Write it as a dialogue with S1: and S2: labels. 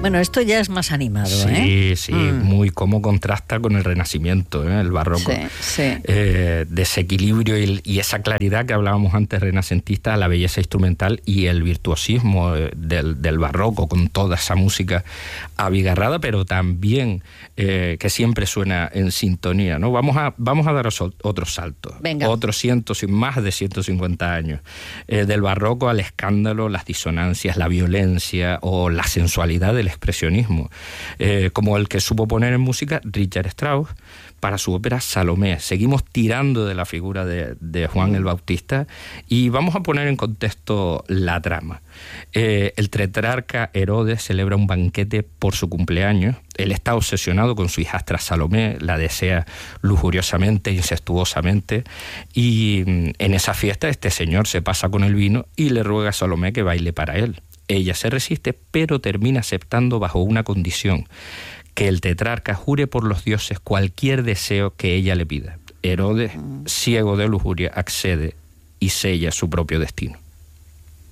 S1: Bueno, esto ya es más animado,
S2: Sí, muy cómo contrasta con el Renacimiento, el barroco.
S1: Sí.
S2: Desequilibrio y esa claridad que hablábamos antes renacentista, la belleza instrumental y el virtuosismo del barroco, con toda esa música abigarrada, pero también que siempre suena en sintonía, ¿no? Vamos a dar otro salto.
S1: Venga.
S2: Otros más de 150 años. Del barroco al escándalo, las disonancias, la violencia o la sensualidad del expresionismo, como el que supo poner en música Richard Strauss para su ópera Salomé. Seguimos tirando de la figura de Juan el Bautista y vamos a poner en contexto la trama. El tetrarca Herodes celebra un banquete por su cumpleaños. Él está obsesionado con su hijastra Salomé, la desea lujuriosamente, incestuosamente, y en esa fiesta este señor se pasa con el vino y le ruega a Salomé que baile para él. Ella se resiste, pero termina aceptando bajo una condición: que el tetrarca jure por los dioses cualquier deseo que ella le pida. Herodes, ciego de lujuria, accede y sella su propio destino.